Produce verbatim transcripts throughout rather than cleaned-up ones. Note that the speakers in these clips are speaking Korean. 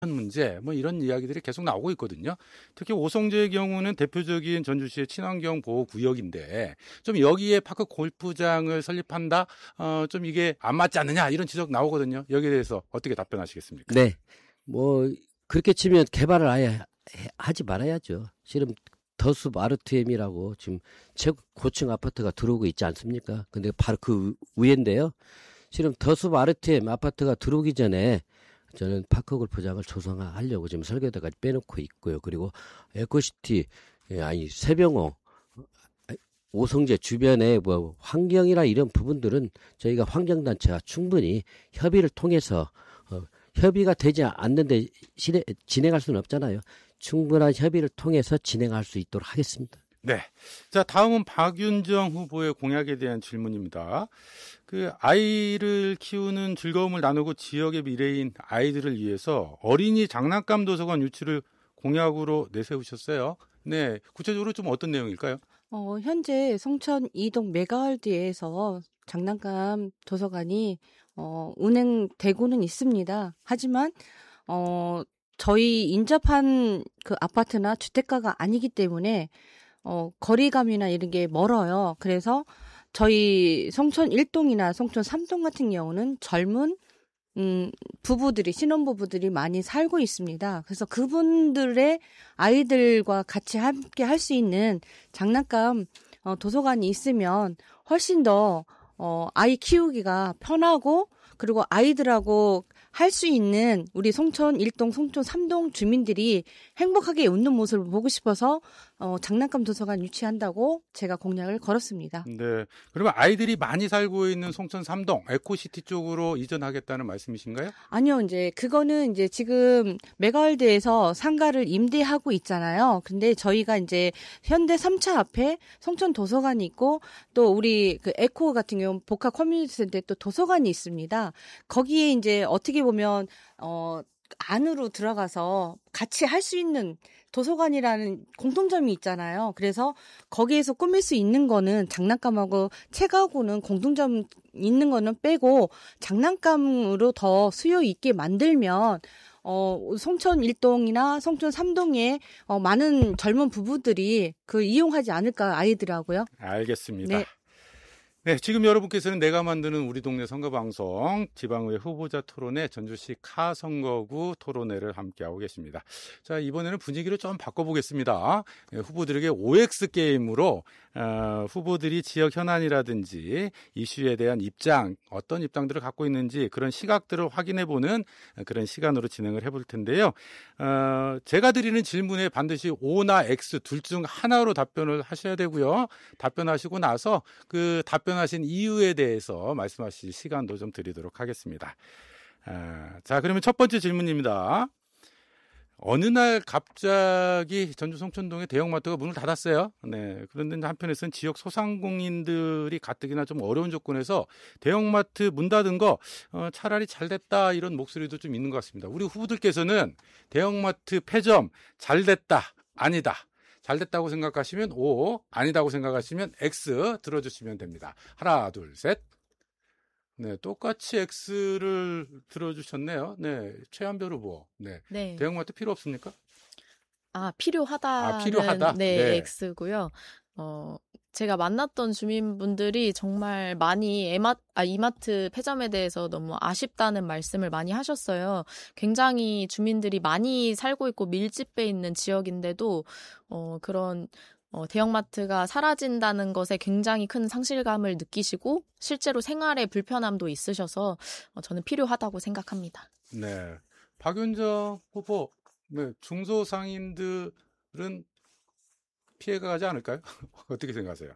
문제 뭐 이런 이야기들이 계속 나오고 있거든요. 특히 오송제의 경우는 대표적인 전주시의 친환경 보호 구역인데 좀 여기에 파크 골프장을 설립한다, 어, 좀 이게 안 맞지 않느냐 이런 지적 나오거든요. 여기에 대해서 어떻게 답변하시겠습니까? 네, 뭐 그렇게 치면 개발을 아예 하지 말아야죠. 실은 더숲 아르티엠이라고 지금 최고층 아파트가 들어오고 있지 않습니까? 근데 바로 그 위인데요. 실은 더숲 아르티엠 아파트가 들어오기 전에 저는 파크 골프장을 조성하려고 지금 설계도까지 빼놓고 있고요. 그리고 에코시티, 아니 세병호, 오송제 주변에 뭐 환경이나 이런 부분들은 저희가 환경단체와 충분히 협의를 통해서 어, 협의가 되지 않는데 진행, 진행할 수는 없잖아요. 충분한 협의를 통해서 진행할 수 있도록 하겠습니다. 네. 자, 다음은 박윤정 후보의 공약에 대한 질문입니다. 그 아이를 키우는 즐거움을 나누고 지역의 미래인 아이들을 위해서 어린이 장난감 도서관 유치를 공약으로 내세우셨어요. 네. 구체적으로 좀 어떤 내용일까요? 어, 현재 송천 이동 메가월드에서 장난감 도서관이 어, 운행되고는 있습니다. 하지만 어, 저희 인접한 그 아파트나 주택가가 아니기 때문에 어, 거리감이나 이런 게 멀어요. 그래서 저희 송천 일 동이나 송천 삼 동 같은 경우는 젊은 음, 부부들이, 신혼부부들이 많이 살고 있습니다. 그래서 그분들의 아이들과 같이 함께 할 수 있는 장난감 어, 도서관이 있으면 훨씬 더 어, 아이 키우기가 편하고 그리고 아이들하고 할 수 있는 우리 송천 일 동, 송천 삼 동 주민들이 행복하게 웃는 모습을 보고 싶어서 어, 장난감 도서관 유치한다고 제가 공약을 걸었습니다. 네. 그러면 아이들이 많이 살고 있는 송천 삼 동 에코시티 쪽으로 이전하겠다는 말씀이신가요? 아니요, 이제 그거는 이제 지금 메가월드에서 상가를 임대하고 있잖아요. 근데 저희가 이제 현대 삼 차 앞에 송천 도서관이 있고 또 우리 그 에코 같은 경우 복합 커뮤니티 센터에 또 도서관이 있습니다. 거기에 이제 어떻게 보면 어 안으로 들어가서 같이 할 수 있는 도서관이라는 공통점이 있잖아요. 그래서 거기에서 꾸밀 수 있는 거는 장난감하고 책하고는 공통점 있는 거는 빼고 장난감으로 더 수요 있게 만들면 어, 송천 일 동이나 송천 삼 동에 어, 많은 젊은 부부들이 그 이용하지 않을까 아이들하고요. 알겠습니다. 네. 네, 지금 여러분께서는 내가 만드는 우리 동네 선거방송 지방의회 후보자 토론회 전주시 카 선거구 토론회를 함께하고 계십니다. 자, 이번에는 분위기를 좀 바꿔보겠습니다. 네, 후보들에게 오엑스 게임으로 어, 후보들이 지역 현안이라든지 이슈에 대한 입장, 어떤 입장들을 갖고 있는지 그런 시각들을 확인해보는 그런 시간으로 진행을 해볼 텐데요. 어, 제가 드리는 질문에 반드시 O나 X 둘 중 하나로 답변을 하셔야 되고요. 답변하시고 나서 그 답변 하신 이유에 대해서 말씀하실 시간도 좀 드리도록 하겠습니다. 아, 자, 그러면 첫 번째 질문입니다. 어느 날 갑자기 전주 송천동에 대형마트가 문을 닫았어요. 네, 그런데 한편에서는 지역 소상공인들이 가뜩이나 좀 어려운 조건에서 대형마트 문 닫은 거 어, 차라리 잘 됐다 이런 목소리도 좀 있는 것 같습니다. 우리 후보들께서는 대형마트 폐점 잘 됐다, 아니다. 잘 됐다고 생각하시면 O, 아니다고 생각하시면 X 들어주시면 됩니다. 하나, 둘, 셋. 네, 똑같이 X를 들어주셨네요. 네, 최한별 후보. 네. 네. 대형마트 필요 없습니까? 아, 필요하다는 아, 필요하다? 네, 네. X고요. 어, 제가 만났던 주민분들이 정말 많이 에마, 아, 이마트 폐점에 대해서 너무 아쉽다는 말씀을 많이 하셨어요. 굉장히 주민들이 많이 살고 있고 밀집해 있는 지역인데도 어, 그런 어, 대형마트가 사라진다는 것에 굉장히 큰 상실감을 느끼시고 실제로 생활에 불편함도 있으셔서 어, 저는 필요하다고 생각합니다. 네, 박윤정 후보, 네, 중소상인들은 피해가 가지 않을까요? 어떻게 생각하세요?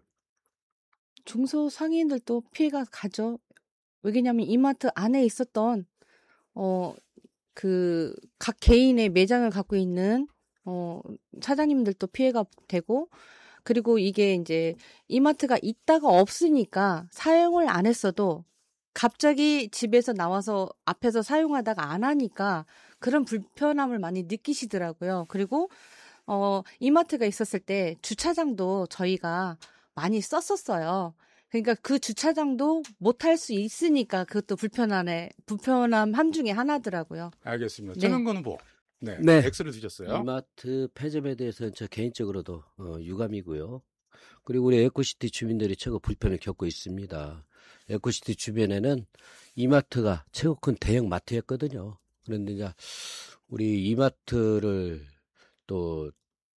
중소상인들도 피해가 가죠. 왜냐면 이마트 안에 있었던 어, 그 각 개인의 매장을 갖고 있는 어, 사장님들도 피해가 되고 그리고 이게 이제 이마트가 있다가 없으니까 사용을 안 했어도 갑자기 집에서 나와서 앞에서 사용하다가 안 하니까 그런 불편함을 많이 느끼시더라고요. 그리고 어, 이마트가 있었을 때 주차장도 저희가 많이 썼었어요. 그러니까 그 주차장도 못할 수 있으니까 그것도 불편함의 불편함 함 중에 하나더라고요. 알겠습니다. 네. 최명건 후보. 네, 네. X를 두셨어요. 이마트 폐점에 대해서는 저 개인적으로도 어, 유감이고요. 그리고 우리 에코시티 주민들이 최고 불편을 겪고 있습니다. 에코시티 주변에는 이마트가 최고 큰 대형 마트였거든요. 그런데 이제 우리 이마트를 또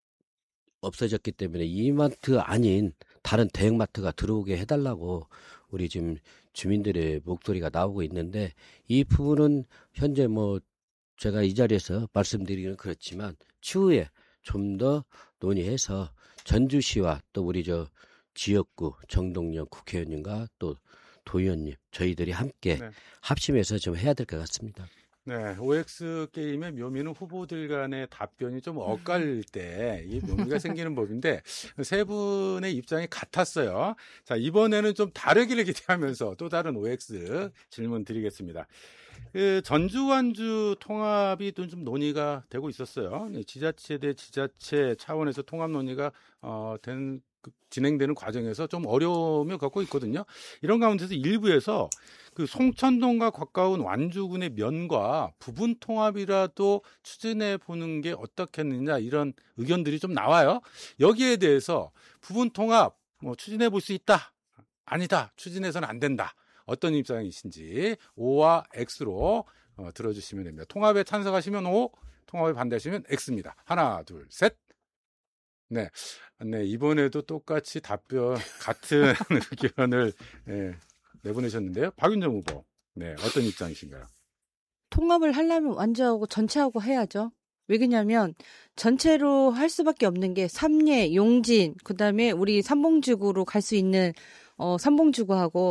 없어졌기 때문에 이마트 아닌 다른 대형마트가 들어오게 해달라고 우리 지금 주민들의 목소리가 나오고 있는데, 이 부분은 현재 뭐 제가 이 자리에서 말씀드리기는 그렇지만 추후에 좀 더 논의해서 전주시와 또 우리 저 지역구 정동영 국회의원님과 또 도의원님 저희들이 함께 네. 합심해서 좀 해야 될 것 같습니다. 네, 오엑스 게임의 묘미는 후보들 간의 답변이 좀 엇갈릴 때 이 묘미가 생기는 법인데, 세 분의 입장이 같았어요. 자, 이번에는 좀 다르기를 기대하면서 또 다른 오엑스 질문 드리겠습니다. 그 전주 완주 통합이 또 좀 논의가 되고 있었어요. 지자체 대 지자체 차원에서 통합 논의가 어, 된 진행되는 과정에서 좀 어려움을 겪고 있거든요. 이런 가운데서 일부에서 그 송천동과 가까운 완주군의 면과 부분 통합이라도 추진해 보는 게 어떻겠느냐, 이런 의견들이 좀 나와요. 여기에 대해서 부분 통합 뭐 추진해 볼 수 있다, 아니다, 추진해서는 안 된다, 어떤 입장이신지 O와 X로 어, 들어주시면 됩니다. 통합에 찬성하시면 O, 통합에 반대하시면 X입니다. 하나, 둘, 셋. 네, 네, 이번에도 똑같이 답변 같은 의견을 네, 내보내셨는데요. 박윤정 후보, 네, 어떤 입장이신가요? 통합을 하려면 완주하고 전체하고 해야죠. 왜 그러냐면 전체로 할 수밖에 없는 게 삼례, 용진, 그다음에 우리 삼봉지구로 갈 수 있는 어, 삼봉지구하고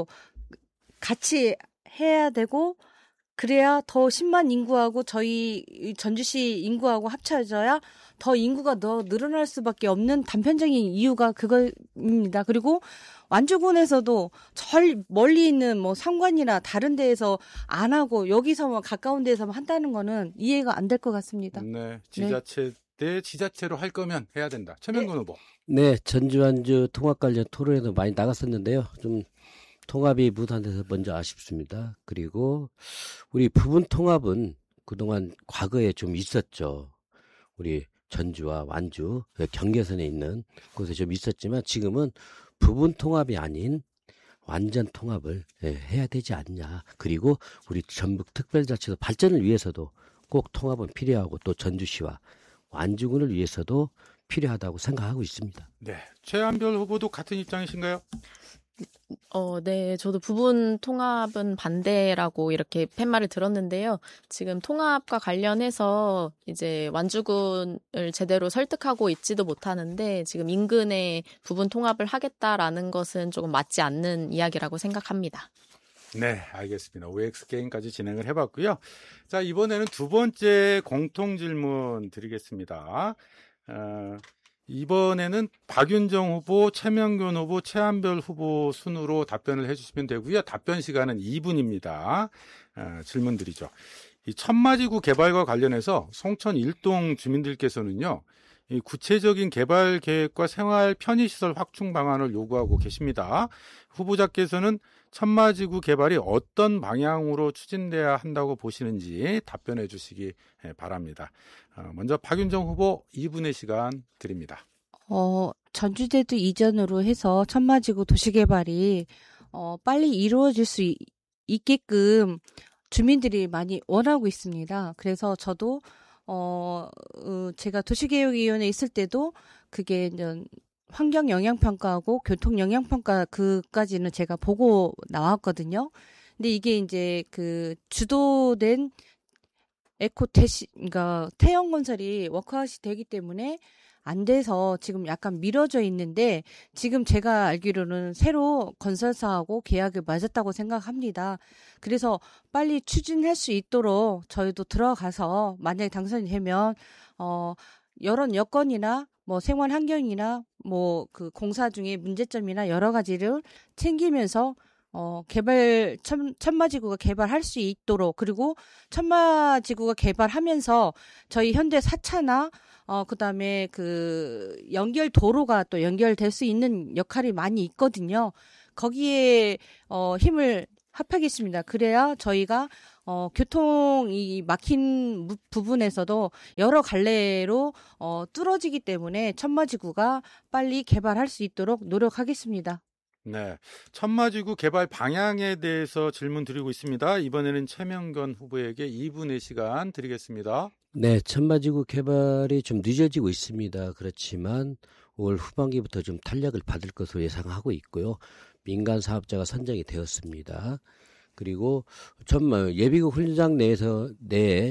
같이 해야 되고, 그래야 더 십만 인구하고 저희 전주시 인구하고 합쳐져야 더 인구가 더 늘어날 수밖에 없는 단편적인 이유가 그거입니다. 그리고 완주군에서도 절 멀리 있는 뭐 상관이나 다른 데에서 안 하고 여기서만 가까운 데에서만 한다는 거는 이해가 안 될 것 같습니다. 네, 지자체 대 지자체로 할 거면 해야 된다. 최명근 네. 후보. 네, 전주 완주 통합 관련 토론에도 많이 나갔었는데요. 좀 통합이 무산돼서 먼저 아쉽습니다. 그리고 우리 부분 통합은 그동안 과거에 좀 있었죠. 우리 전주와 완주 경계선에 있는 곳에 좀 있었지만 지금은 부분 통합이 아닌 완전 통합을 해야 되지 않냐. 그리고 우리 전북 특별자치도 발전을 위해서도 꼭 통합은 필요하고, 또 전주시와 완주군을 위해서도 필요하다고 생각하고 있습니다. 네, 최한별 후보도 같은 입장이신가요? 어, 네, 저도 부분 통합은 반대라고 이렇게 팻말을 들었는데요. 지금 통합과 관련해서 이제 완주군을 제대로 설득하고 있지도 못하는데, 지금 인근에 부분 통합을 하겠다라는 것은 조금 맞지 않는 이야기라고 생각합니다. 네, 알겠습니다. 오엑스 게임까지 진행을 해봤고요. 자, 이번에는 두 번째 공통 질문 드리겠습니다. 어... 이번에는 박윤정 후보, 최명근 후보, 최한별 후보 순으로 답변을 해주시면 되고요. 답변 시간은 이 분입니다. 어, 질문 드리죠. 이 천마지구 개발과 관련해서 송천 일동 주민들께서는요, 이 구체적인 개발 계획과 생활 편의시설 확충 방안을 요구하고 계십니다. 후보자께서는 천마지구 개발이 어떤 방향으로 추진돼야 한다고 보시는지 답변해 주시기 바랍니다. 먼저 박윤정 후보 이 분의 시간 드립니다. 어, 전주대도 이전으로 해서 천마지구 도시개발이 어, 빨리 이루어질 수 있, 있게끔 주민들이 많이 원하고 있습니다. 그래서 저도 어, 어 제가 도시개혁위원회에 있을 때도 그게 이제 환경 영향평가하고 교통 영향평가 그까지는 제가 보고 나왔거든요. 근데 이게 이제 그 주도된 에코테시, 그러니까 태형건설이 워크아웃이 되기 때문에 안 돼서 지금 약간 미뤄져 있는데, 지금 제가 알기로는 새로 건설사하고 계약을 맺었다고 생각합니다. 그래서 빨리 추진할 수 있도록 저희도 들어가서 만약에 당선이 되면 어 여러 여건이나 뭐 생활 환경이나 뭐 그 공사 중에 문제점이나 여러 가지를 챙기면서 어, 개발, 천, 천마지구가 개발할 수 있도록, 그리고 천마지구가 개발하면서 저희 현대 사 차나, 어, 그 다음에 그 연결 도로가 또 연결될 수 있는 역할이 많이 있거든요. 거기에, 어, 힘을 합하겠습니다. 그래야 저희가, 어, 교통이 막힌 무- 부분에서도 여러 갈래로 어, 뚫어지기 때문에 천마지구가 빨리 개발할 수 있도록 노력하겠습니다. 네, 천마지구 개발 방향에 대해서 질문 드리고 있습니다. 이번에는 최명건 후보에게 이 분의 시간 드리겠습니다. 네, 천마지구 개발이 좀 늦어지고 있습니다. 그렇지만 올 후반기부터 좀 탄력을 받을 것으로 예상하고 있고요. 민간 사업자가 선정이 되었습니다. 그리고 전 예비군 훈련장 내에서 내에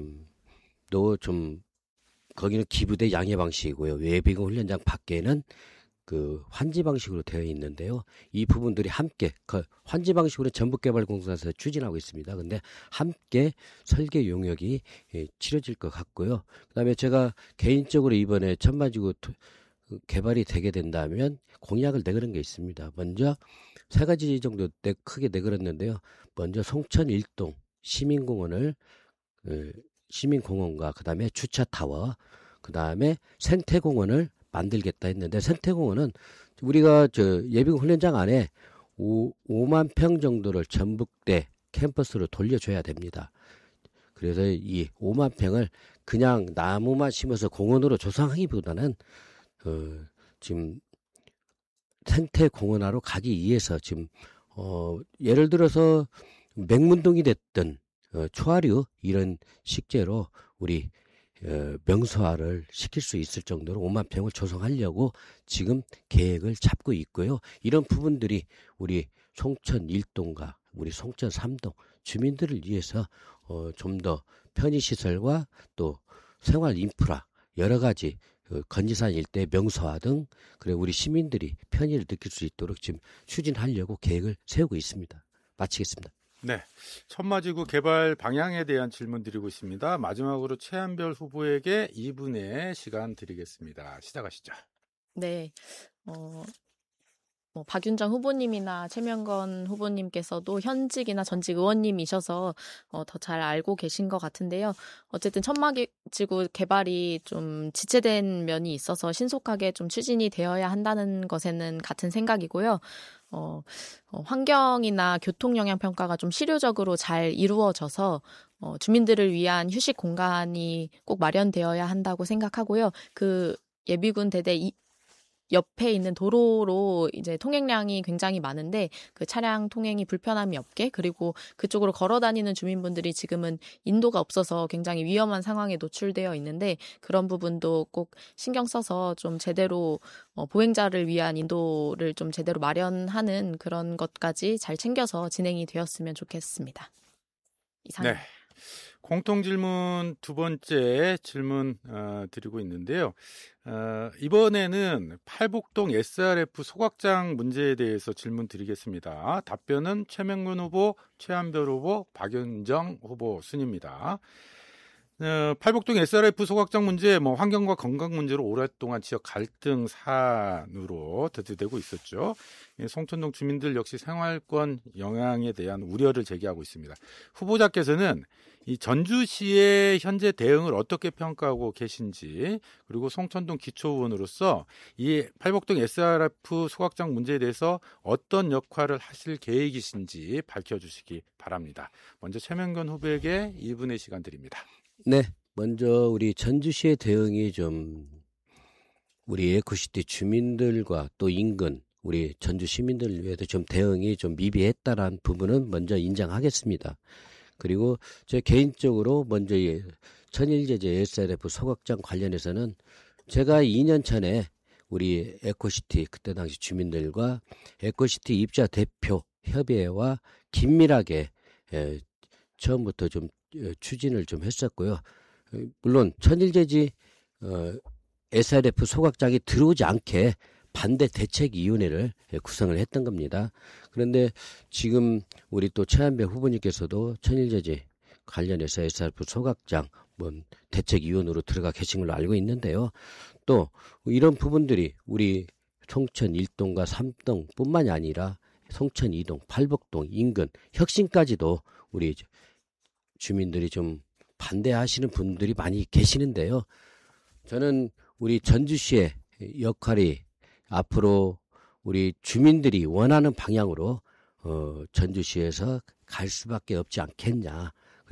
좀또 좀 거기는 기부대 양해 방식이고요. 예비군 훈련장 밖에는 그 환지 방식으로 되어 있는데요. 이 부분들이 함께 그 환지 방식으로 전북개발공사에서 추진하고 있습니다. 근데 함께 설계 용역이 예, 치러질 것 같고요. 그다음에 제가 개인적으로 이번에 천마지구 개발이 되게 된다면 공약을 내걸은 게 있습니다. 먼저 세 가지 정도 내, 크게 내걸었는데요. 먼저 송천 일동 시민공원을 에, 시민공원과 그다음에 주차타워, 그다음에 생태공원을 만들겠다 했는데 생태공원은 우리가 저 예비군 훈련장 안에 오, 오만 평 정도를 전북대 캠퍼스로 돌려줘야 됩니다. 그래서 이 오만 평을 그냥 나무만 심어서 공원으로 조성하기보다는 어, 지금 생태공원화로 가기 위해서 지금 어, 예를 들어서 맹문동이 됐든 어, 초하류 이런 식재로 우리 어, 명소화를 시킬 수 있을 정도로 오만 평을 조성하려고 지금 계획을 잡고 있고요. 이런 부분들이 우리 송천 일동과 우리 송천 삼동 주민들을 위해서 어, 좀 더 편의시설과 또 생활 인프라 여러 가지 그 건지산 일대 명소화 등 그리고 우리 시민들이 편의를 느낄 수 있도록 지금 추진하려고 계획을 세우고 있습니다. 마치겠습니다. 네, 천마지구 개발 방향에 대한 질문 드리고 있습니다. 마지막으로 최한별 후보에게 이 분의 시간 드리겠습니다. 시작하시죠. 네, 어, 뭐 박윤정 후보님이나 최명건 후보님께서도 현직이나 전직 의원님이셔서 어, 더 잘 알고 계신 것 같은데요. 어쨌든 천마지구 개발이 좀 지체된 면이 있어서 신속하게 좀 추진이 되어야 한다는 것에는 같은 생각이고요. 어, 어, 환경이나 교통 영향 평가가 좀 실효적으로 잘 이루어져서 어, 주민들을 위한 휴식 공간이 꼭 마련되어야 한다고 생각하고요. 그 예비군 대대 이, 옆에 있는 도로로 이제 통행량이 굉장히 많은데 그 차량 통행이 불편함이 없게 그리고 그쪽으로 걸어 다니는 주민분들이 지금은 인도가 없어서 굉장히 위험한 상황에 노출되어 있는데 그런 부분도 꼭 신경 써서 좀 제대로 어, 보행자를 위한 인도를 좀 제대로 마련하는 그런 것까지 잘 챙겨서 진행이 되었으면 좋겠습니다. 이상입니다. 네. 공통 질문 두 번째 질문 어, 드리고 있는데요. 어, 이번에는 팔복동 에스알에프 소각장 문제에 대해서 질문 드리겠습니다. 답변은 최명근 후보, 최한별 후보, 박윤정 후보 순입니다. 어, 팔복동 에스알에프 소각장 문제, 뭐 환경과 건강 문제로 오랫동안 지역 갈등 사안으로 대두되고 있었죠. 송천동 주민들 역시 생활권 영향에 대한 우려를 제기하고 있습니다. 후보자께서는 이 전주시의 현재 대응을 어떻게 평가하고 계신지, 그리고 송천동 기초의원으로서 이 팔복동 에스알에프 소각장 문제에 대해서 어떤 역할을 하실 계획이신지 밝혀주시기 바랍니다. 먼저 최명건 후보에게 이 분의 시간 드립니다. 네, 먼저 우리 전주시의 대응이 좀 우리 에코시티 주민들과 또 인근 우리 전주 시민들을 위해서 좀 대응이 좀 미비했다라는 부분은 먼저 인정하겠습니다. 그리고 제 개인적으로 먼저 천일제재 에스알에프 소각장 관련해서는 제가 이 년 전에 우리 에코시티 그때 당시 주민들과 에코시티 입자 대표 협의회와 긴밀하게 에, 처음부터 좀 추진을 좀 했었고요. 물론 천일제지 어, 에스알에프 소각장이 들어오지 않게 반대 대책위원회를 구성을 했던 겁니다. 그런데 지금 우리 또 최한별 후보님께서도 천일제지 관련해서 에스알에프 소각장 뭐 대책위원으로 들어가 계신 걸로 알고 있는데요. 또 이런 부분들이 우리 송천 일동과 삼동뿐만이 아니라 송천 이동, 팔복동, 인근, 혁신까지도 우리 주민들이 좀 반대하시는 분들이 많이 계시는데요. 저는 우리 전주시의 역할이 앞으로 우리 주민들이 원하는 방향으로 어, 전주시에서 갈 수밖에 없지 않겠냐.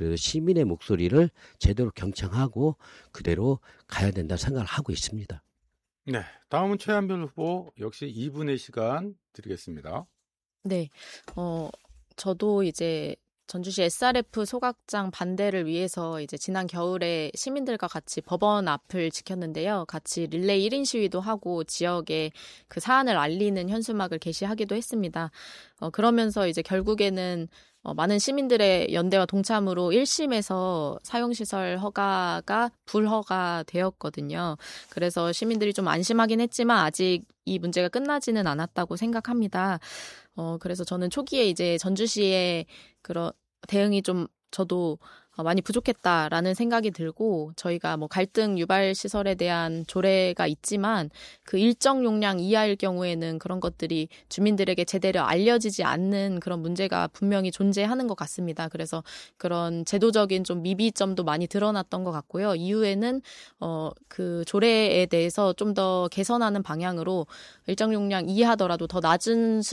그래서 시민의 목소리를 제대로 경청하고 그대로 가야 된다 생각을 하고 있습니다. 네, 다음은 최한별 후보 역시 이 분의 시간 드리겠습니다. 네, 어, 저도 이제 전주시 에스알에프 소각장 반대를 위해서 이제 지난 겨울에 시민들과 같이 법원 앞을 지켰는데요. 같이 릴레이 일 인 시위도 하고 지역에 그 사안을 알리는 현수막을 게시하기도 했습니다. 어, 그러면서 이제 결국에는 어, 많은 시민들의 연대와 동참으로 일 심에서 사용시설 허가가 불허가 되었거든요. 그래서 시민들이 좀 안심하긴 했지만 아직 이 문제가 끝나지는 않았다고 생각합니다. 어, 그래서 저는 초기에 이제 전주시의 그런 대응이 좀 저도 많이 부족했다라는 생각이 들고 저희가 뭐 갈등 유발 시설에 대한 조례가 있지만 그 일정 용량 이하일 경우에는 그런 것들이 주민들에게 제대로 알려지지 않는 그런 문제가 분명히 존재하는 것 같습니다. 그래서 그런 제도적인 좀 미비점도 많이 드러났던 것 같고요. 이후에는 어, 그 조례에 대해서 좀 더 개선하는 방향으로 일정 용량 이하더라도 더 낮은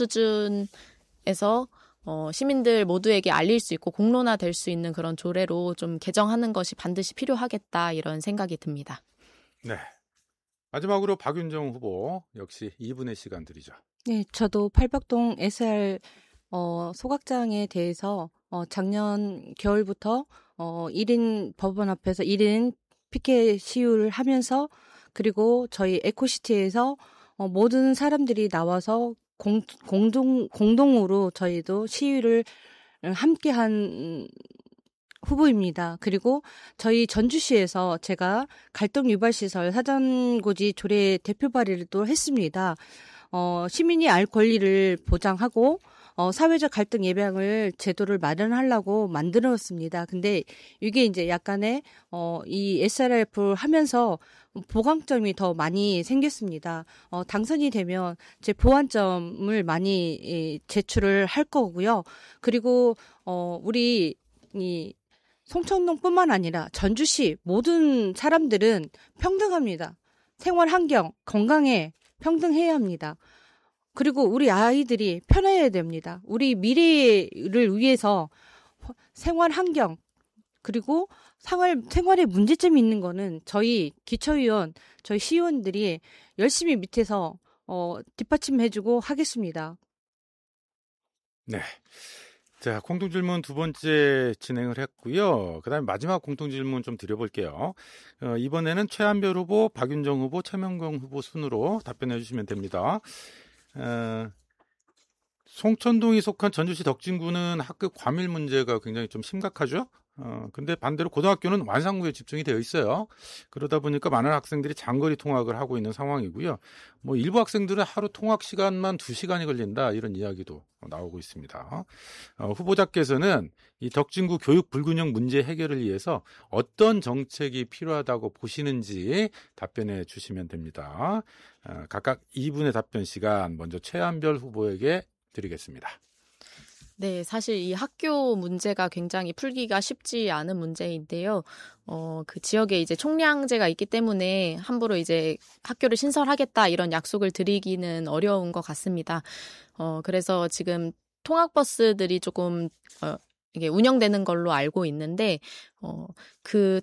수준에서 어, 시민들 모두에게 알릴 수 있고 공론화될 수 있는 그런 조례로 좀 개정하는 것이 반드시 필요하겠다 이런 생각이 듭니다. 네, 마지막으로 박윤정 후보 역시 이 분의 시간 드리죠. 네, 저도 팔박동 에스알 어, 소각장에 대해서 어, 작년 겨울부터 어, 일 인 법원 앞에서 일 인 피켓 시위를 하면서 그리고 저희 에코시티에서 어, 모든 사람들이 나와서 공, 공동, 공동으로 저희도 시위를 함께한 후보입니다. 그리고 저희 전주시에서 제가 갈등 유발 시설 사전고지 조례 대표 발의를 또 했습니다. 어, 시민이 알 권리를 보장하고 어, 사회적 갈등 예방을 제도를 마련하려고 만들었습니다. 근데 이게 이제 약간의 어, 이 에스알에프 하면서 보강점이 더 많이 생겼습니다. 어, 당선이 되면 제 보완점을 많이 예, 제출을 할 거고요. 그리고 어, 우리 이 송천동뿐만 아니라 전주시 모든 사람들은 평등합니다. 생활 환경, 건강에 평등해야 합니다. 그리고 우리 아이들이 편해야 됩니다. 우리 미래를 위해서 생활 환경 그리고 생활, 생활에 문제점이 있는 거는 저희 기초의원, 저희 시의원들이 열심히 밑에서 어, 뒷받침해주고 하겠습니다. 네. 자, 공통질문 두 번째 진행을 했고요. 그 다음에 마지막 공통질문 좀 드려볼게요. 어, 이번에는 최한별 후보, 박윤정 후보, 최명경 후보 순으로 답변해 주시면 됩니다. 어, 송천동이 속한 전주시 덕진구는 학급 과밀 문제가 굉장히 좀 심각하죠. 어, 근데 반대로 고등학교는 완상구에 집중이 되어 있어요. 그러다 보니까 많은 학생들이 장거리 통학을 하고 있는 상황이고요. 뭐 일부 학생들은 하루 통학 시간만 두 시간이 걸린다 이런 이야기도 나오고 있습니다. 어, 후보자께서는 이 덕진구 교육 불균형 문제 해결을 위해서 어떤 정책이 필요하다고 보시는지 답변해 주시면 됩니다. 어, 각각 이 분의 답변 시간 먼저 최한별 후보에게 드리겠습니다. 네, 사실 이 학교 문제가 굉장히 풀기가 쉽지 않은 문제인데요. 어, 그 지역에 이제 총량제가 있기 때문에 함부로 이제 학교를 신설하겠다 이런 약속을 드리기는 어려운 것 같습니다. 어, 그래서 지금 통학버스들이 조금, 어, 이게 운영되는 걸로 알고 있는데, 어, 그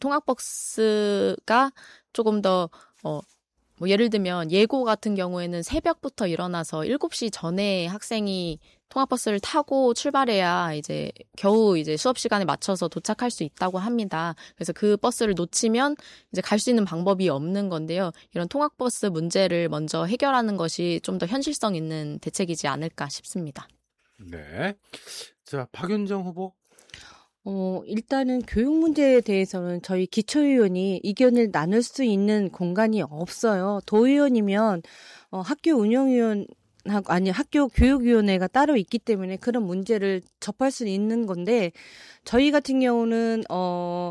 통학버스가 조금 더, 어, 뭐 예를 들면 예고 같은 경우에는 새벽부터 일어나서 일곱 시 전에 학생이 통학버스를 타고 출발해야 이제 겨우 이제 수업 시간에 맞춰서 도착할 수 있다고 합니다. 그래서 그 버스를 놓치면 이제 갈 수 있는 방법이 없는 건데요. 이런 통학버스 문제를 먼저 해결하는 것이 좀 더 현실성 있는 대책이지 않을까 싶습니다. 네. 자, 박윤정 후보. 어, 일단은 교육 문제에 대해서는 저희 기초의원이 의견을 나눌 수 있는 공간이 없어요. 도의원이면 어, 학교 운영위원 하고 아니 학교 교육위원회가 따로 있기 때문에 그런 문제를 접할 수 있는 건데 저희 같은 경우는 어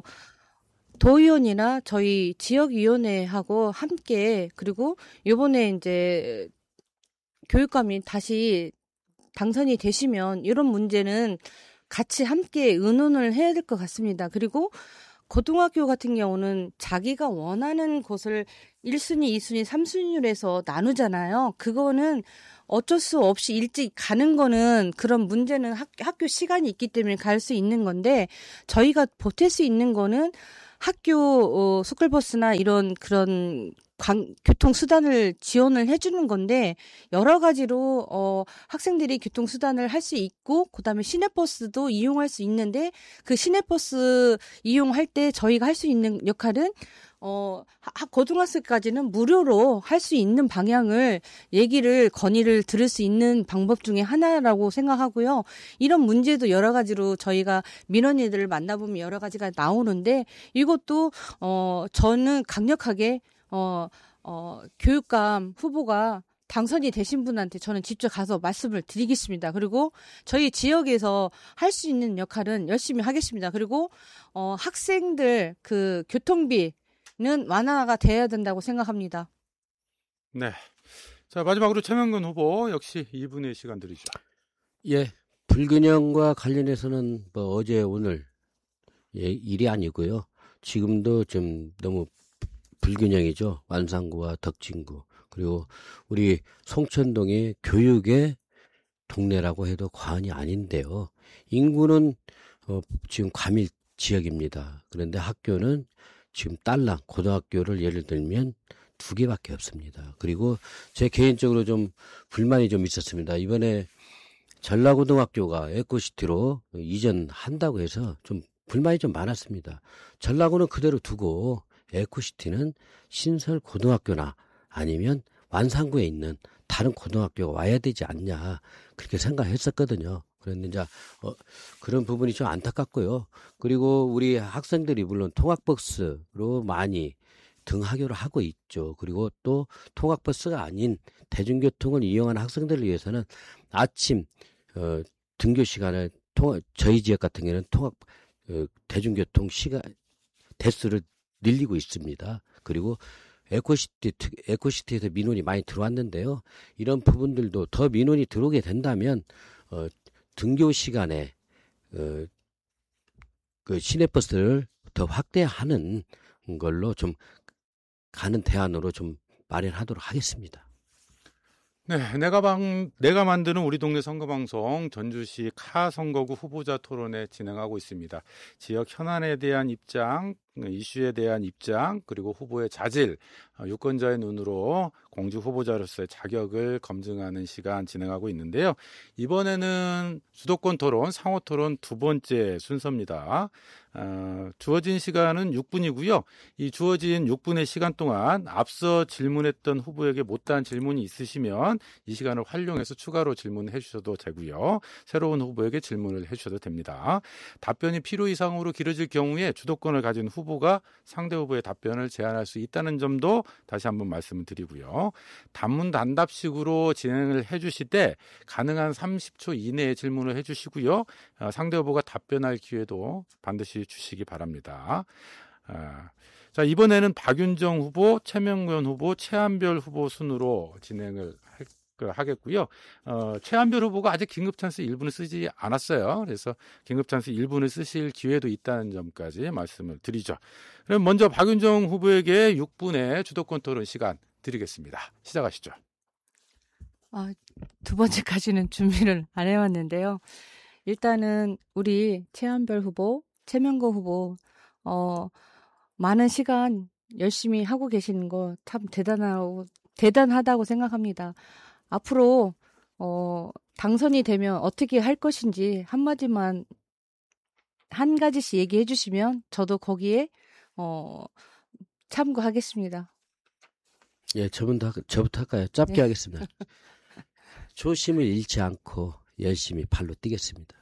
도의원이나 저희 지역위원회하고 함께 그리고 이번에 이제 교육감이 다시 당선이 되시면 이런 문제는 같이 함께 의논을 해야 될 것 같습니다. 그리고 고등학교 같은 경우는 자기가 원하는 곳을 일 순위, 이 순위, 삼 순위로 해서 나누잖아요. 그거는 어쩔 수 없이 일찍 가는 거는 그런 문제는 학, 학교 시간이 있기 때문에 갈 수 있는 건데 저희가 보탤 수 있는 거는 학교 어, 스쿨버스나 이런 그런 관, 교통수단을 지원을 해주는 건데 여러 가지로 어, 학생들이 교통수단을 할 수 있고 그다음에 시내버스도 이용할 수 있는데 그 시내버스 이용할 때 저희가 할 수 있는 역할은 어, 하, 고등학생까지는 무료로 할 수 있는 방향을 얘기를 건의를 들을 수 있는 방법 중에 하나라고 생각하고요. 이런 문제도 여러 가지로 저희가 민원인들을 만나보면 여러 가지가 나오는데 이것도 어, 저는 강력하게 어, 어, 교육감 후보가 당선이 되신 분한테 저는 직접 가서 말씀을 드리겠습니다. 그리고 저희 지역에서 할 수 있는 역할은 열심히 하겠습니다. 그리고 어, 학생들 그 교통비는 완화가 돼야 된다고 생각합니다. 네. 자, 마지막으로 최명근 후보 역시 이 분의 시간 드리죠. 예. 불균형과 관련해서는 뭐 어제 오늘 예, 일이 아니고요. 지금도 좀 너무 불균형이죠. 완산구와 덕진구. 그리고 우리 송천동이 교육의 동네라고 해도 과언이 아닌데요. 인구는 어, 지금 과밀 지역입니다. 그런데 학교는 지금 딸랑 고등학교를 예를 들면 두 개밖에 없습니다. 그리고 제 개인적으로 좀 불만이 좀 있었습니다. 이번에 전라고등학교가 에코시티로 이전한다고 해서 좀 불만이 좀 많았습니다. 전라고는 그대로 두고 에코시티는 신설 고등학교나 아니면 완산구에 있는 다른 고등학교가 와야 되지 않냐 그렇게 생각했었거든요. 그런데 이제 어, 그런 부분이 좀 안타깝고요. 그리고 우리 학생들이 물론 통학버스로 많이 등하교를 하고 있죠. 그리고 또 통학버스가 아닌 대중교통을 이용하는 학생들을 위해서는 아침 어, 등교 시간을 통 저희 지역 같은 경우는 통학 어, 대중교통 시간 대수를 늘리고 있습니다. 그리고 에코시티, 에코시티에서 민원이 많이 들어왔는데요. 이런 부분들도 더 민원이 들어오게 된다면, 어, 등교 시간에, 어, 그 시내버스를 더 확대하는 걸로 좀 가는 대안으로 좀 마련하도록 하겠습니다. 네, 내가 방, 내가 만드는 우리 동네 선거방송 전주시 카 선거구 후보자 토론회 진행하고 있습니다. 지역 현안에 대한 입장, 이슈에 대한 입장, 그리고 후보의 자질, 유권자의 눈으로 공직 후보자로서의 자격을 검증하는 시간 진행하고 있는데요. 이번에는 주도권 토론, 상호 토론 두 번째 순서입니다. 어, 주어진 시간은 육 분이고요. 이 주어진 육 분의 시간 동안 앞서 질문했던 후보에게 못다한 질문이 있으시면 이 시간을 활용해서 추가로 질문해 주셔도 되고요. 새로운 후보에게 질문을 해 주셔도 됩니다. 답변이 필요 이상으로 길어질 경우에 주도권을 가진 후보가 상대 후보의 답변을 제한할 수 있다는 점도 다시 한번 말씀을 드리고요. 단문 단답식으로 진행을 해 주실 때 가능한 삼십 초 이내에 질문을 해 주시고요. 어, 상대 후보가 답변할 기회도 반드시 주시기 바랍니다. 아, 자, 이번에는 박윤정 후보, 최명근 후보, 최한별 후보 순으로 진행을 할, 그, 하겠고요. 어, 최한별 후보가 아직 긴급찬스 일 분을 쓰지 않았어요. 그래서 긴급찬스 일 분을 쓰실 기회도 있다는 점까지 말씀을 드리죠. 그럼 먼저 박윤정 후보에게 육 분의 주도권 토론 시간 드리겠습니다. 시작하시죠. 아, 두 번째까지는 준비를 안 해왔는데요. 일단은 우리 최한별 후보, 최명근 후보 어, 많은 시간 열심히 하고 계시는 거 참 대단하고 대단하다고 생각합니다. 앞으로 어, 당선이 되면 어떻게 할 것인지 한마디만 한 가지씩 얘기해 주시면 저도 거기에 어, 참고하겠습니다. 예, 저부터, 저부터 할까요? 짧게 네. 하겠습니다. 초심을 잃지 않고 열심히 발로 뛰겠습니다.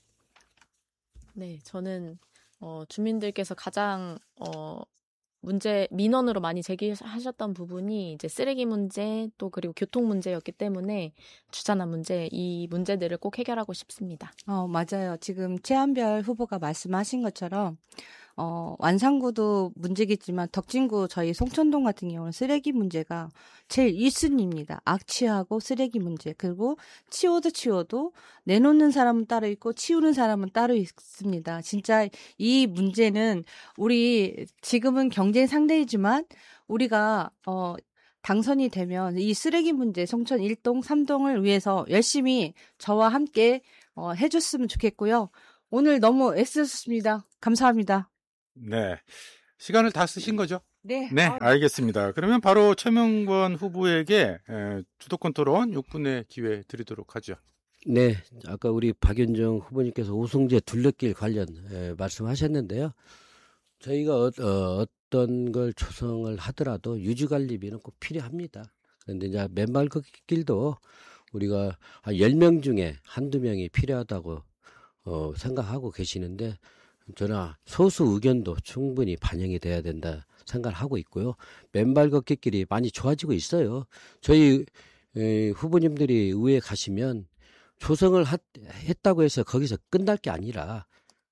네, 저는 어, 주민들께서 가장 어, 문제 민원으로 많이 제기하셨던 부분이 이제 쓰레기 문제 또 그리고 교통 문제였기 때문에 주차난 문제 이 문제들을 꼭 해결하고 싶습니다. 어, 맞아요. 지금 최한별 후보가 말씀하신 것처럼 어, 완산구도 문제겠지만 덕진구 저희 송천동 같은 경우는 쓰레기 문제가 제일 일 순위입니다. 악취하고 쓰레기 문제. 그리고 치워도 치워도 내놓는 사람은 따로 있고 치우는 사람은 따로 있습니다. 진짜 이 문제는 우리 지금은 경쟁 상대이지만 우리가 어 당선이 되면 이 쓰레기 문제 송천 일 동, 삼 동을 위해서 열심히 저와 함께 어, 해줬으면 좋겠고요. 오늘 너무 애쓰셨습니다. 감사합니다. 네. 시간을 다 쓰신 거죠? 네. 네, 알겠습니다. 그러면 바로 최명권 후보에게 에, 주도권 토론 육 분의 기회 드리도록 하죠. 네, 아까 우리 박윤정 후보님께서 오송제 둘레길 관련 에, 말씀하셨는데요. 저희가 어, 어, 어떤 걸 조성을 하더라도 유지관리비는 꼭 필요합니다. 그런데 이제 맨발 걷기길도 우리가 한 열 명 중에 한두 명이 필요하다고 어, 생각하고 계시는데 저는 소수 의견도 충분히 반영이 돼야 된다 생각을 하고 있고요. 맨발 걷기길이 많이 좋아지고 있어요. 저희 에, 후보님들이 의회에 가시면 조성을 하, 했다고 해서 거기서 끝날 게 아니라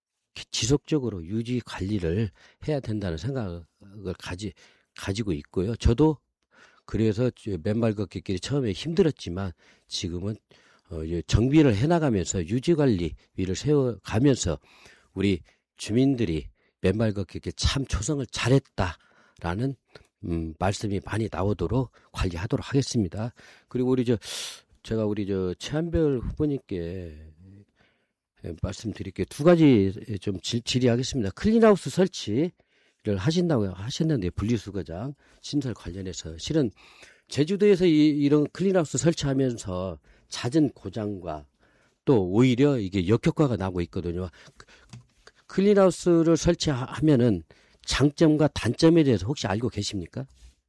지속적으로 유지 관리를 해야 된다는 생각을 가지, 가지고 있고요. 저도 그래서 맨발 걷기길이 처음에 힘들었지만 지금은 어, 정비를 해나가면서 유지 관리비를 세워가면서 우리 주민들이 맨발 걷기길 참 조성을 잘했다라는 음, 말씀이 많이 나오도록 관리하도록 하겠습니다. 그리고 우리 저 제가 우리 저 최한별 후보님께 말씀드릴게요. 두 가지 좀 질, 질의하겠습니다. 클린하우스 설치를 하신다고 하셨는데 분리수거장 신설 관련해서 실은 제주도에서 이, 이런 클린하우스 설치하면서 잦은 고장과 또 오히려 이게 역효과가 나고 있거든요. 클린하우스를 설치하면은 장점과 단점에 대해서 혹시 알고 계십니까?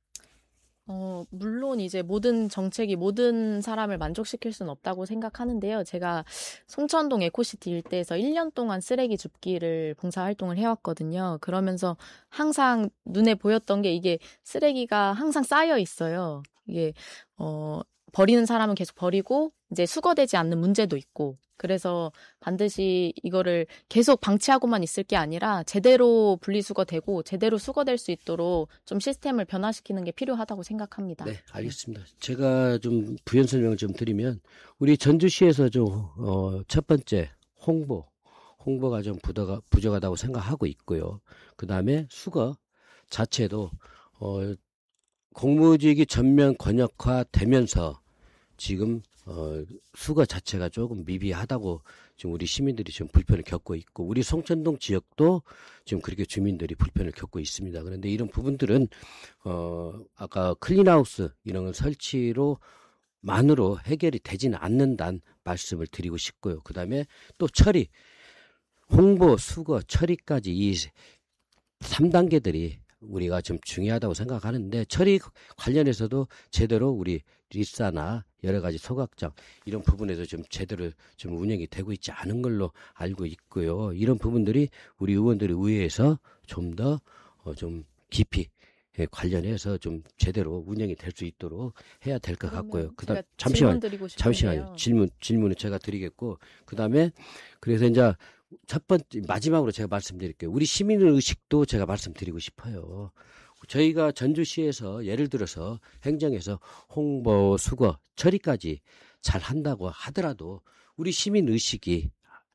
어, 물론 이제 모든 정책이 모든 사람을 만족시킬 수는 없다고 생각하는데요. 제가 송천동 에코시티 일대에서 일 년 동안 쓰레기 줍기를 봉사활동을 해왔거든요. 그러면서 항상 눈에 보였던 게 이게 쓰레기가 항상 쌓여 있어요. 이게, 어, 버리는 사람은 계속 버리고 이제 수거되지 않는 문제도 있고 그래서 반드시 이거를 계속 방치하고만 있을 게 아니라 제대로 분리수거되고 제대로 수거될 수 있도록 좀 시스템을 변화시키는 게 필요하다고 생각합니다. 네, 알겠습니다. 제가 좀 부연 설명을 좀 드리면 우리 전주시에서 좀 어, 첫 번째 홍보, 홍보가 좀 부도가, 부족하다고 생각하고 있고요. 그 다음에 수거 자체도 어, 공무직이 전면 권역화되면서 지금 어, 수거 자체가 조금 미비하다고 지금 우리 시민들이 좀 불편을 겪고 있고 우리 송천동 지역도 지금 그렇게 주민들이 불편을 겪고 있습니다. 그런데 이런 부분들은 어, 아까 클린하우스 이런 설치로 만으로 해결이 되지는 않는다는 말씀을 드리고 싶고요. 그 다음에 또 처리, 홍보, 수거, 처리까지 이 삼 단계들이 우리가 좀 중요하다고 생각하는데 처리 관련해서도 제대로 우리 리사나 여러 가지 소각장 이런 부분에서 좀 제대로 좀 운영이 되고 있지 않은 걸로 알고 있고요. 이런 부분들이 우리 의원들이 의회에서 좀 더 어, 좀 깊이 관련해서 좀 제대로 운영이 될 수 있도록 해야 될 것 같고요. 그다음 잠시만 잠시만요. 질문 질문을 제가 드리겠고 그다음에 그래서 이제 첫 번째 마지막으로 제가 말씀드릴게요. 우리 시민 의식도 제가 말씀드리고 싶어요. 저희가 전주시에서 예를 들어서 행정에서 홍보, 수거, 처리까지 잘 한다고 하더라도 우리 시민 의식이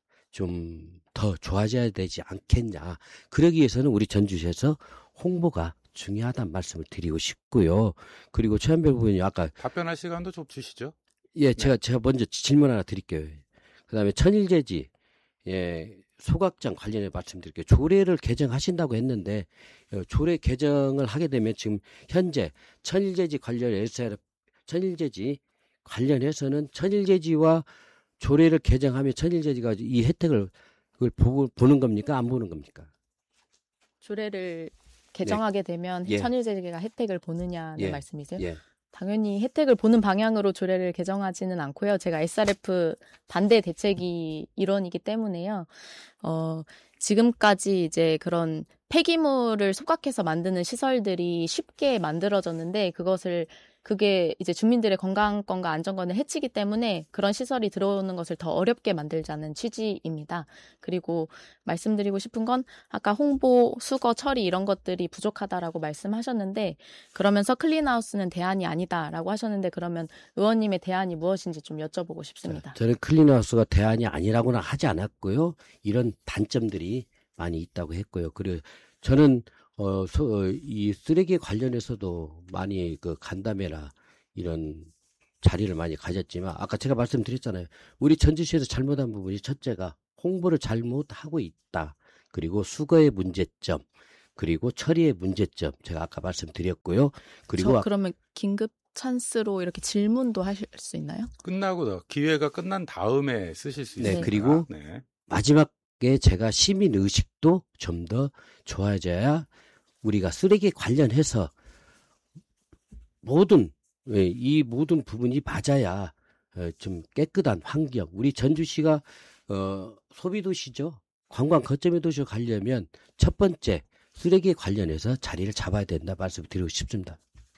좀 더 좋아져야 되지 않겠냐. 그러기 위해서는 우리 전주시에서 홍보가 중요하다는 말씀을 드리고 싶고요. 그리고 최한별 부분이 아까 답변할 시간도 좀 주시죠. 예, 네. 제가 제가 먼저 질문 하나 드릴게요. 그다음에 천일제지 예, 소각장 관련해 말씀드릴게요. 조례를 개정하신다고 했는데 조례 개정을 하게 되면 지금 현재 천일제지 관련해서 천일제지 관련해서는 천일제지와 조례를 개정하면 천일제지가 이 혜택을 그걸 보고 보는 겁니까? 안 보는 겁니까? 조례를 개정하게 네. 되면 예. 천일제지가 혜택을 보느냐는 예. 말씀이세요? 예. 당연히 혜택을 보는 방향으로 조례를 개정하지는 않고요. 제가 에스알에프 반대 대책이 일원이기 때문에요. 어, 지금까지 이제 그런 폐기물을 소각해서 만드는 시설들이 쉽게 만들어졌는데 그것을 그게 이제 주민들의 건강권과 안전권을 해치기 때문에 그런 시설이 들어오는 것을 더 어렵게 만들자는 취지입니다. 그리고 말씀드리고 싶은 건 아까 홍보, 수거, 처리 이런 것들이 부족하다라고 말씀하셨는데 그러면서 클린하우스는 대안이 아니다라고 하셨는데 그러면 의원님의 대안이 무엇인지 좀 여쭤보고 싶습니다. 저는 클린하우스가 대안이 아니라고는 하지 않았고요. 이런 단점들이 많이 있다고 했고요. 그리고 저는 어, 소, 이 쓰레기 관련해서도 많이 그 간담회나 이런 자리를 많이 가졌지만 아까 제가 말씀드렸잖아요. 우리 전주시에서 잘못한 부분이 첫째가 홍보를 잘못하고 있다. 그리고 수거의 문제점, 그리고 처리의 문제점 제가 아까 말씀드렸고요. 그리고 저 그러면 긴급 찬스로 이렇게 질문도 하실 수 있나요? 끝나고 기회가 끝난 다음에 쓰실 수 네, 있습니다. 그리고 네. 마지막에 제가 시민 의식도 좀 더 좋아져야 우리가 쓰레기 관련해서 모든 이 모든 부분이 맞아야 좀 깨끗한 환경. 우리 전주시가 어, 소비도시죠. 관광 거점의 도시로 가려면 첫 번째 쓰레기 관련해서 자리를 잡아야 된다 말씀드리고 싶습니다.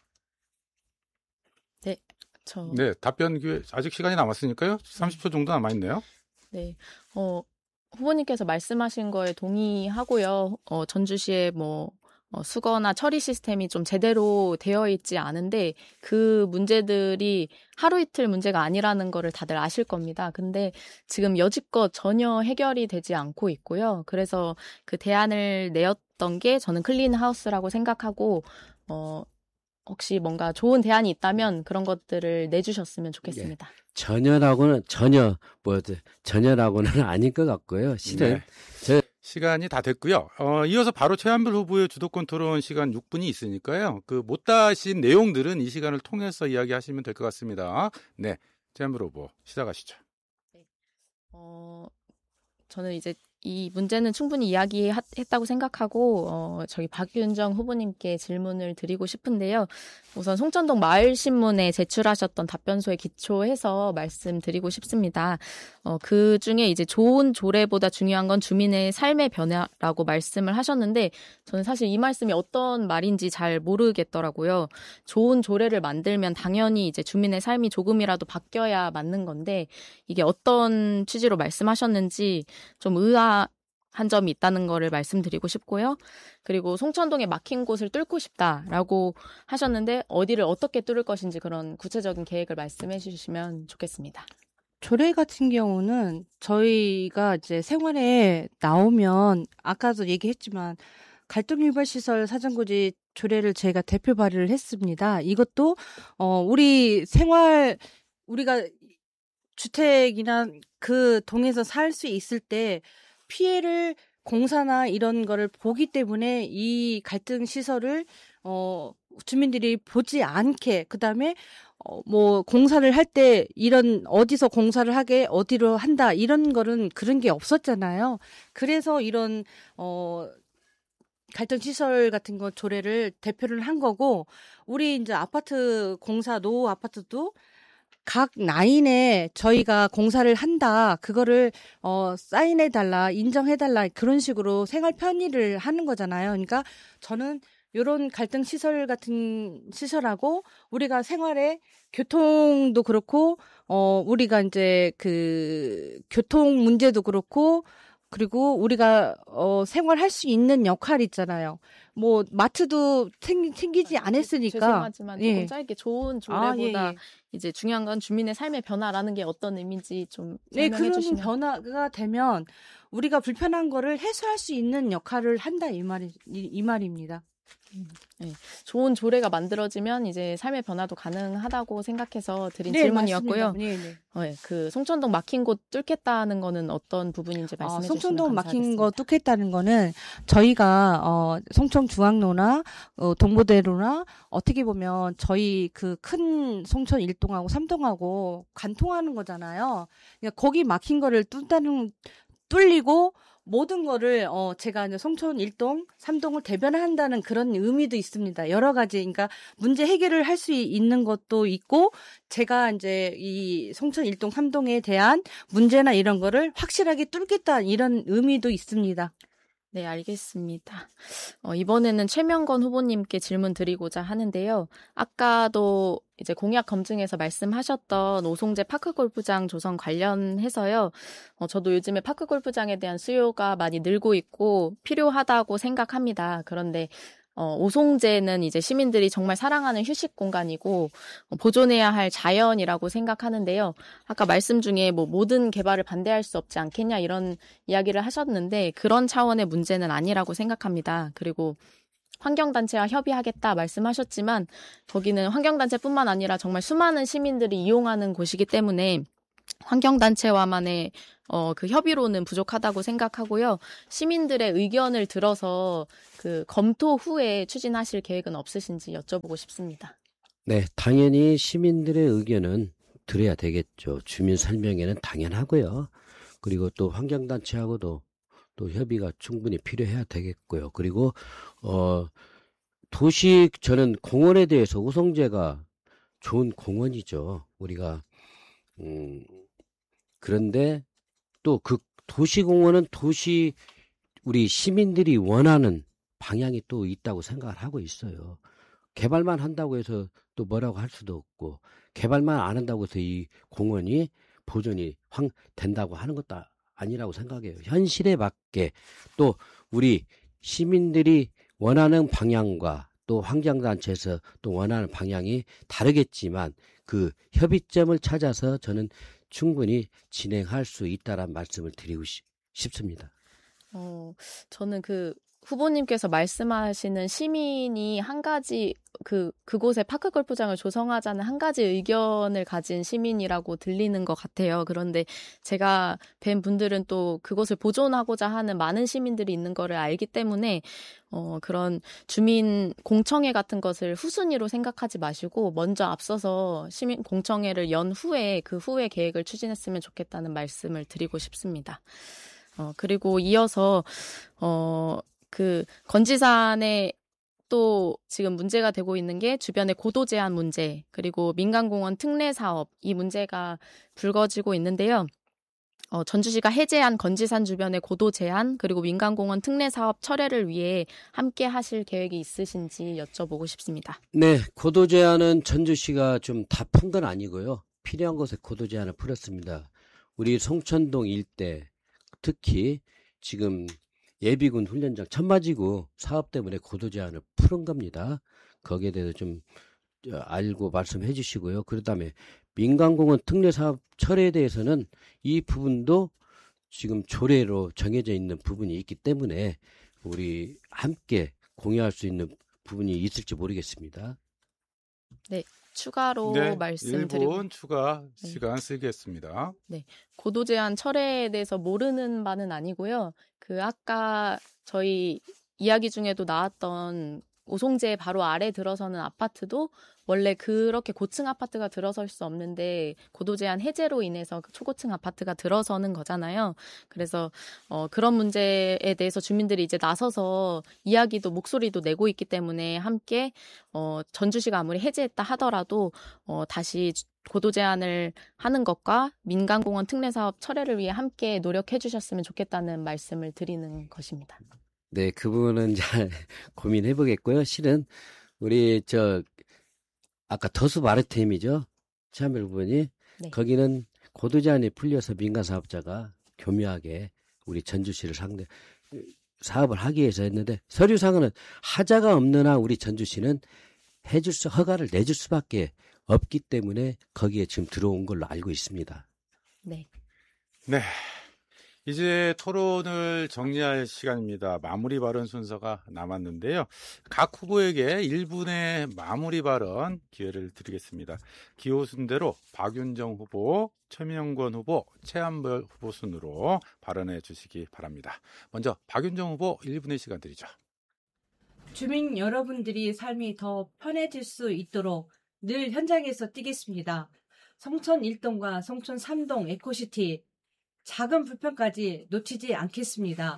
네, 저 네, 답변 기회 아직 시간이 남았으니까요. 삼십 초 정도 남아 있네요. 네, 어, 후보님께서 말씀하신 거에 동의하고요. 어, 전주시에 뭐 어, 수거나 처리 시스템이 좀 제대로 되어 있지 않은데 그 문제들이 하루 이틀 문제가 아니라는 거를 다들 아실 겁니다. 근데 지금 여지껏 전혀 해결이 되지 않고 있고요. 그래서 그 대안을 내었던 게 저는 클린하우스라고 생각하고 어, 혹시 뭔가 좋은 대안이 있다면 그런 것들을 내주셨으면 좋겠습니다. 예. 전혀라고는 전혀 뭐 전혀라고는 아닌 것 같고요. 실은 네. 저 시간이 다 됐고요. 어, 이어서 바로 최한별 후보의 주도권 토론 시간 육 분이 있으니까요. 그 못다신 내용들은 이 시간을 통해서 이야기하시면 될 것 같습니다. 네, 최한별 후보 시작하시죠. 네. 어, 저는 이제 이 문제는 충분히 이야기했다고 생각하고 어, 저희 박윤정 후보님께 질문을 드리고 싶은데요. 우선 송천동 마을신문에 제출하셨던 답변서에 기초해서 말씀드리고 싶습니다. 어, 그 중에 이제 좋은 조례보다 중요한 건 주민의 삶의 변화라고 말씀을 하셨는데 저는 사실 이 말씀이 어떤 말인지 잘 모르겠더라고요. 좋은 조례를 만들면 당연히 이제 주민의 삶이 조금이라도 바뀌어야 맞는 건데 이게 어떤 취지로 말씀하셨는지 좀 의아 한 점이 있다는 거를 말씀드리고 싶고요. 그리고 송천동에 막힌 곳을 뚫고 싶다라고 하셨는데 어디를 어떻게 뚫을 것인지 그런 구체적인 계획을 말씀해 주시면 좋겠습니다. 조례 같은 경우는 저희가 이제 생활에 나오면 아까도 얘기했지만 갈등유발시설 사전고지 조례를 제가 대표 발의를 했습니다. 이것도 어 우리 생활 우리가 주택이나 그 동에서 살 수 있을 때 피해를 공사나 이런 거를 보기 때문에 이 갈등 시설을 어 주민들이 보지 않게 그다음에 어 뭐 공사를 할 때 이런 어디서 공사를 하게 어디로 한다 이런 거는 그런 게 없었잖아요. 그래서 이런 어 갈등 시설 같은 거 조례를 대표를 한 거고 우리 이제 아파트 공사 노후 아파트도 각 라인에 저희가 공사를 한다. 그거를 어 사인해 달라, 인정해 달라 그런 식으로 생활 편의를 하는 거잖아요. 그러니까 저는 이런 갈등 시설 같은 시설하고 우리가 생활에 교통도 그렇고 어 우리가 이제 그 교통 문제도 그렇고 그리고 우리가 어 생활할 수 있는 역할 있잖아요. 뭐 마트도 챙, 챙기지 않았으니까. 죄송하지만 조금 예. 짧게 좋은 조례보다 아, 예, 예. 이제 중요한 건 주민의 삶의 변화라는 게 어떤 의미인지 좀 네, 설명해 그런 주시면. 변화가 되면 우리가 불편한 거를 해소할 수 있는 역할을 한다 이 말이 이, 이 말입니다. 네. 좋은 조례가 만들어지면 이제 삶의 변화도 가능하다고 생각해서 드린 네, 질문이었고요. 맞습니다. 네, 네. 어, 예. 그 송천동 막힌 곳 뚫겠다는 거는 어떤 부분인지 아, 말씀해 주시면 송천동 막힌 감사하겠습니다. 거 뚫겠다는 거는 저희가 어, 송천중앙로나 어, 동부대로나 어떻게 보면 저희 그 큰 송천 일 동하고 삼 동하고 관통하는 거잖아요. 그러니까 거기 막힌 거를 뚫다는 뚫리고 모든 거를 어 제가 이제 송천 일 동, 삼 동을 대변한다는 그런 의미도 있습니다. 여러 가지 그러니까 문제 해결을 할 수 있는 것도 있고 제가 이제 이 송천 일 동, 삼 동에 대한 문제나 이런 거를 확실하게 뚫겠다 이런 의미도 있습니다. 네, 알겠습니다. 어, 이번에는 최명건 후보님께 질문 드리고자 하는데요. 아까도 이제 공약 검증에서 말씀하셨던 오송재 파크골프장 조성 관련해서요. 어, 저도 요즘에 파크골프장에 대한 수요가 많이 늘고 있고 필요하다고 생각합니다. 그런데 어, 오송재는 이제 시민들이 정말 사랑하는 휴식 공간이고 어, 보존해야 할 자연이라고 생각하는데요. 아까 말씀 중에 뭐 모든 개발을 반대할 수 없지 않겠냐 이런 이야기를 하셨는데 그런 차원의 문제는 아니라고 생각합니다. 그리고 환경단체와 협의하겠다 말씀하셨지만 거기는 환경단체뿐만 아니라 정말 수많은 시민들이 이용하는 곳이기 때문에 환경단체와만의 어, 그 협의로는 부족하다고 생각하고요. 시민들의 의견을 들어서 그 검토 후에 추진하실 계획은 없으신지 여쭤보고 싶습니다. 네, 당연히 시민들의 의견은 들어야 되겠죠. 주민 설명회는 당연하고요. 그리고 또 환경단체하고도 또 협의가 충분히 필요해야 되겠고요. 그리고 어, 도시 저는 공원에 대해서 오송재가 좋은 공원이죠. 우리가 음, 그런데 또 그 도시공원은 도시 우리 시민들이 원하는 방향이 또 있다고 생각을 하고 있어요. 개발만 한다고 해서 또 뭐라고 할 수도 없고 개발만 안 한다고 해서 이 공원이 보존이 황 된다고 하는 것도 아니라고 생각해요. 현실에 맞게 또 우리 시민들이 원하는 방향과 또 환경단체에서 또 원하는 방향이 다르겠지만 그 협의점을 찾아서 저는 충분히 진행할 수 있다는 말씀을 드리고 싶습니다. 어, 저는 그 후보님께서 말씀하시는 시민이 한 가지 그 그곳에 파크 골프장을 조성하자는 한 가지 의견을 가진 시민이라고 들리는 것 같아요. 그런데 제가 뵌 분들은 또 그곳을 보존하고자 하는 많은 시민들이 있는 거를 알기 때문에 어, 그런 주민 공청회 같은 것을 후순위로 생각하지 마시고 먼저 앞서서 시민 공청회를 연 후에 그 후에 계획을 추진했으면 좋겠다는 말씀을 드리고 싶습니다. 어, 그리고 이어서 어, 그 건지산에 또 지금 문제가 되고 있는 게 주변의 고도 제한 문제 그리고 민간공원 특례 사업 이 문제가 불거지고 있는데요. 어, 전주시가 해제한 건지산 주변의 고도 제한 그리고 민간공원 특례 사업 철회를 위해 함께 하실 계획이 있으신지 여쭤보고 싶습니다. 네, 고도 제한은 전주시가 좀 다 푼 건 아니고요. 필요한 곳에 고도 제한을 풀었습니다. 우리 송천동 일대 특히 지금 예비군 훈련장 천마지구 사업 때문에 고도 제한을 푸른 겁니다. 거기에 대해서 좀 알고 말씀해 주시고요. 그 다음에 민간공원 특례 사업 철회에 대해서는 이 부분도 지금 조례로 정해져 있는 부분이 있기 때문에 우리 함께 공유할 수 있는 부분이 있을지 모르겠습니다. 네. 추가로 네, 말씀드리고 일 분 추가 시간 네. 쓰겠습니다. 네, 고도 제한 철회에 대해서 모르는 바는 아니고요. 그 아까 저희 이야기 중에도 나왔던 오송재 바로 아래 들어서는 아파트도 원래 그렇게 고층 아파트가 들어설 수 없는데 고도 제한 해제로 인해서 초고층 아파트가 들어서는 거잖아요. 그래서 어, 그런 문제에 대해서 주민들이 이제 나서서 이야기도 목소리도 내고 있기 때문에 함께 어, 전주시가 아무리 해제했다 하더라도 어, 다시 고도 제한을 하는 것과 민간공원 특례 사업 철회를 위해 함께 노력해 주셨으면 좋겠다는 말씀을 드리는 것입니다. 네, 그 부분은 잘 고민해 보겠고요. 실은 우리 저 아까 더수 마르템이죠. 최한별 부분이 네. 거기는 고도 제한이 풀려서 민간 사업자가 교묘하게 우리 전주시를 상대 사업을 하기 위해서 했는데 서류상은 하자가 없는 한 우리 전주시는 해줄 수 허가를 내줄 수밖에 없기 때문에 거기에 지금 들어온 걸로 알고 있습니다. 네. 네. 이제 토론을 정리할 시간입니다. 마무리 발언 순서가 남았는데요. 각 후보에게 일 분의 마무리 발언 기회를 드리겠습니다. 기호 순대로 박윤정 후보, 최명권 후보, 최한별 후보 순으로 발언해 주시기 바랍니다. 먼저 박윤정 후보 일 분의 시간 드리죠. 주민 여러분들이 삶이 더 편해질 수 있도록 늘 현장에서 뛰겠습니다. 성천 일 동과 성천 삼 동 에코시티 작은 불편까지 놓치지 않겠습니다.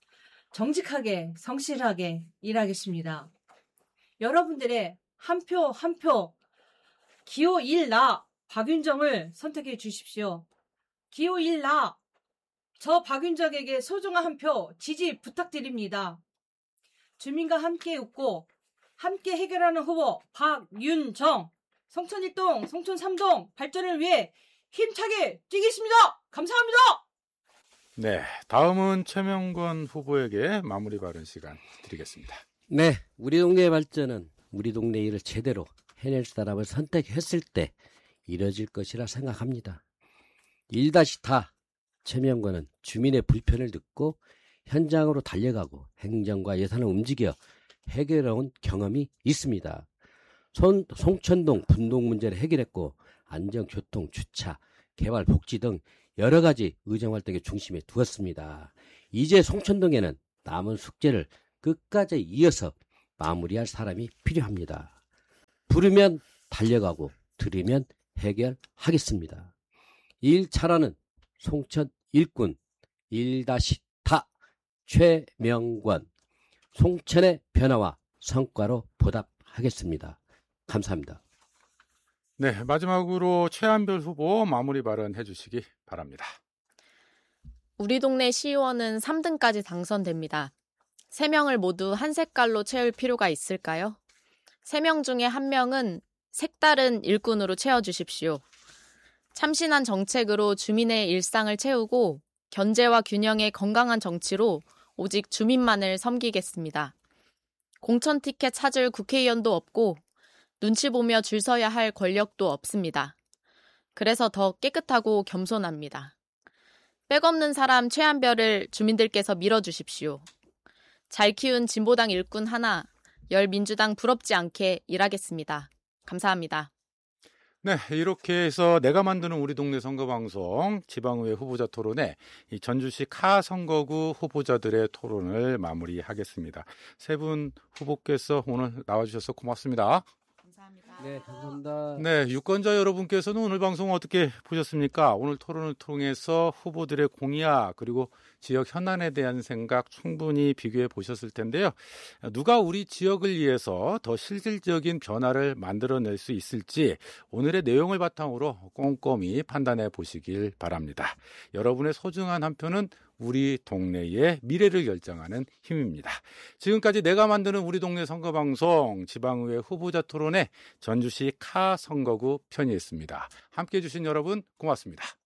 정직하게 성실하게 일하겠습니다. 여러분들의 한 표 한 표 기호 일 나 박윤정을 선택해 주십시오. 기호 일 나 저 박윤정에게 소중한 한 표 지지 부탁드립니다. 주민과 함께 웃고 함께 해결하는 후보 박윤정 성천 일 동, 성천 삼 동 발전을 위해 힘차게 뛰겠습니다. 감사합니다. 네, 다음은 최명권 후보에게 마무리 발언 시간 드리겠습니다. 네, 우리 동네의 발전은 우리 동네 일을 제대로 해낼 사람을 선택했을 때 이뤄질 것이라 생각합니다. 일 다 최명권은 주민의 불편을 듣고 현장으로 달려가고 행정과 예산을 움직여 해결해온 경험이 있습니다. 손, 송천동 분동 문제를 해결했고 안전, 교통, 주차, 개발, 복지 등 여러 가지 의정활동의 중심에 두었습니다. 이제 송천동에는 남은 숙제를 끝까지 이어서 마무리할 사람이 필요합니다. 부르면 달려가고 들으면 해결하겠습니다. 일 차라는 송천 일꾼 일 다 최명권 송천의 변화와 성과로 보답하겠습니다. 감사합니다. 네, 마지막으로 최한별 후보 마무리 발언 해주시기 바랍니다. 우리 동네 시의원은 삼 등까지 당선됩니다. 세 명을 모두 한 색깔로 채울 필요가 있을까요? 세 명 중에 한 명은 색다른 일꾼으로 채워주십시오. 참신한 정책으로 주민의 일상을 채우고 견제와 균형의 건강한 정치로 오직 주민만을 섬기겠습니다. 공천 티켓 찾을 국회의원도 없고 눈치 보며 줄 서야 할 권력도 없습니다. 그래서 더 깨끗하고 겸손합니다. 백없는 사람 최한별을 주민들께서 밀어주십시오. 잘 키운 진보당 일꾼 하나, 열 민주당 부럽지 않게 일하겠습니다. 감사합니다. 네, 이렇게 해서 내가 만드는 우리 동네 선거방송 지방의회 후보자 토론회 이 전주시 카 선거구 후보자들의 토론을 마무리하겠습니다. 세 분 후보께서 오늘 나와주셔서 고맙습니다. 감사합니다. 네, 감사합니다. 네, 유권자 여러분께서는 오늘 방송 어떻게 보셨습니까? 오늘 토론을 통해서 후보들의 공약 그리고 지역 현안에 대한 생각 충분히 비교해 보셨을 텐데요. 누가 우리 지역을 위해서 더 실질적인 변화를 만들어낼 수 있을지 오늘의 내용을 바탕으로 꼼꼼히 판단해 보시길 바랍니다. 여러분의 소중한 한 표는 우리 동네의 미래를 결정하는 힘입니다. 지금까지 내가 만드는 우리 동네 선거방송 지방의회 후보자 토론회 전주시 카 선거구 편이었습니다. 함께해 주신 여러분 고맙습니다.